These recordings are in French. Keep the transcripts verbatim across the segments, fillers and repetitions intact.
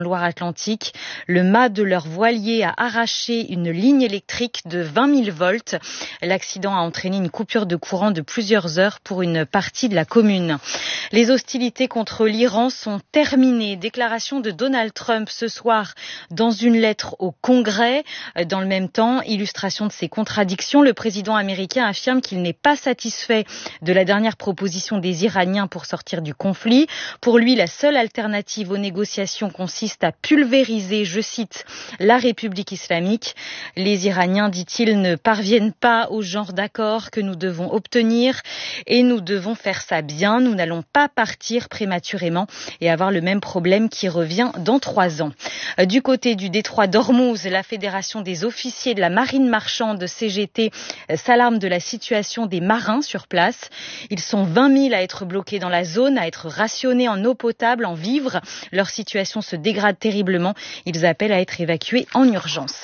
Loire-Atlantique, le mât de leur voilier a arraché une ligne électrique de vingt mille volts. L'accident a entraîné une coupure de courant de plusieurs heures pour une partie de la commune. Les hostilités contre l'Iran sont terminées. Déclaration de Donald Trump ce soir dans une lettre au Congrès. Dans le même temps, illustration de ces contradictions, le président américain affirme qu'il n'est pas satisfait de la dernière proposition des Iraniens pour sortir du conflit. Pour lui, la seule alternative aux négociations consiste à pulvériser, je cite, la République islamique. Les Iraniens, dit-il, ne parviennent pas au genre d'accord que nous devons obtenir et nous devons faire ça bien. Nous n'allons pas partir prématurément et avoir le même problème qui revient dans trois ans. Du côté du détroit d'Ormuz, la Fédération des officiers de la marine marchande C G T s'alarme de la situation des marins sur place. Ils sont vingt mille à être bloqués dans la zone, à être rationnés en eau potable, en vivres. Leur situation se dégrade terriblement. Ils appellent à être évacués en urgence.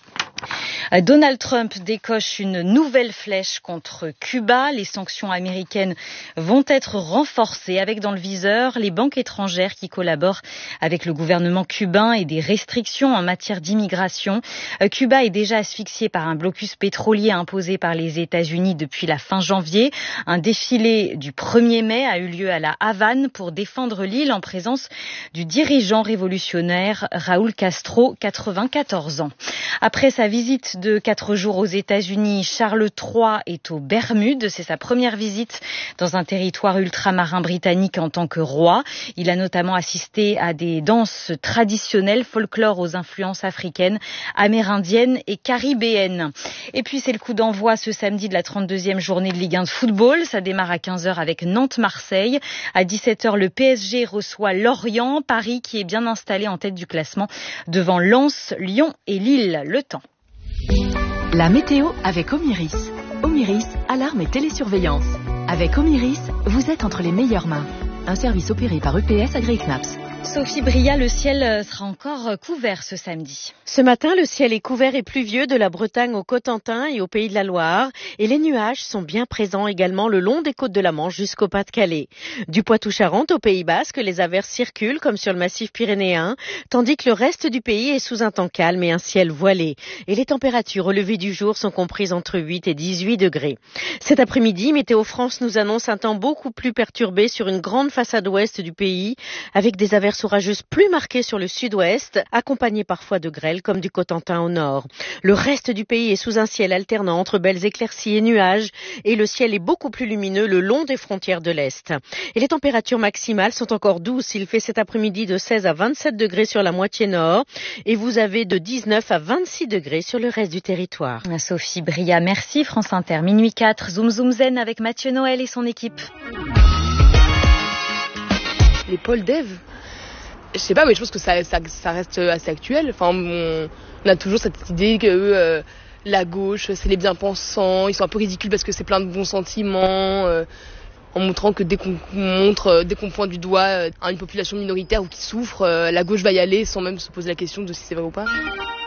Donald Trump décoche une nouvelle flèche contre Cuba. Les sanctions américaines vont être renforcées avec dans le viseur les banques étrangères qui collaborent avec le gouvernement cubain et des restrictions en matière d'immigration. Cuba est déjà asphyxié par un blocus pétrolier imposé par les États-Unis depuis la fin janvier. Un défilé du premier mai a eu lieu à la Havane pour défendre l'île en présence du dirigeant révolutionnaire Raúl Castro, quatre-vingt-quatorze ans. Après sa visite de quatre jours aux États-Unis, Charles trois est aux Bermudes. C'est sa première visite dans un territoire ultramarin britannique en tant que roi. Il a notamment assisté à des danses traditionnelles, folklore aux influences africaines, amérindiennes et caribéennes. Et puis c'est le coup d'envoi ce samedi de la trente-deuxième journée de Ligue un de football. Ça démarre à quinze heures avec Nantes-Marseille. À dix-sept heures, le P S G reçoit Lorient. Paris qui est bien installé en tête du classement devant Lens, Lyon et Lille. Le temps. La météo avec Omiris. Omiris, alarme et télésurveillance. Avec Omiris, vous êtes entre les meilleures mains. Un service opéré par E P S AgriCnaps. Sophie Bria, le ciel sera encore couvert ce samedi. Ce matin, le ciel est couvert et pluvieux de la Bretagne au Cotentin et au Pays de la Loire. Et les nuages sont bien présents également le long des côtes de la Manche jusqu'au Pas-de-Calais. Du Poitou-Charentes au Pays Basque, les averses circulent comme sur le massif pyrénéen, tandis que le reste du pays est sous un temps calme et un ciel voilé. Et les températures au lever du jour sont comprises entre huit et dix-huit degrés. Cet après-midi, Météo France nous annonce un temps beaucoup plus perturbé sur une grande façade ouest du pays, avec des averses orageuses plus marquées sur le sud-ouest, accompagnées parfois de grêles comme du Cotentin au nord. Le reste du pays est sous un ciel alternant entre belles éclaircies et nuages, et le ciel est beaucoup plus lumineux le long des frontières de l'Est. Et les températures maximales sont encore douces. Il fait cet après-midi de seize à vingt-sept degrés sur la moitié nord, et vous avez de dix-neuf à vingt-six degrés sur le reste du territoire. Sophie Bria, merci. France Inter, minuit quatre, Zoom Zoom Zen avec Mathieu Noël et son équipe. Les pôles dev, je sais pas, mais je pense que ça, ça, ça reste assez actuel. Enfin, on, on a toujours cette idée que euh, la gauche, c'est les bien-pensants, ils sont un peu ridicules parce que c'est plein de bons sentiments, euh, en montrant que dès qu'on montre, dès qu'on pointe du doigt euh, une population minoritaire ou qui souffre, euh, la gauche va y aller sans même se poser la question de si c'est vrai ou pas.